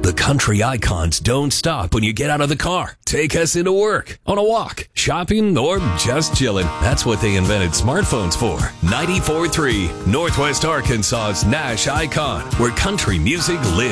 The country icons don't stop when you get out of the car. Take us into work, on a walk, shopping, or just chilling. That's what they invented smartphones for. 94.3, Northwest Arkansas's Nash Icon, where country music lives.